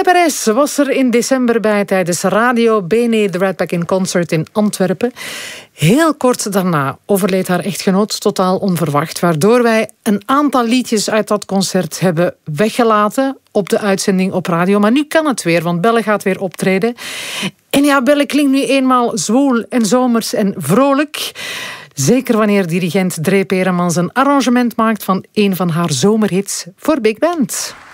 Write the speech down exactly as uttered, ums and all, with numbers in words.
Perez was er in december bij tijdens Radio Bene, de Rat Pack in Concert in Antwerpen. Heel kort daarna overleed haar echtgenoot, totaal onverwacht, waardoor wij een aantal liedjes uit dat concert hebben weggelaten op de uitzending op radio. Maar nu kan het weer, want Belle gaat weer optreden. En ja, Belle klinkt nu eenmaal zwoel en zomers en vrolijk. Zeker wanneer dirigent Dree Peremans een arrangement maakt van een van haar zomerhits voor Big Band.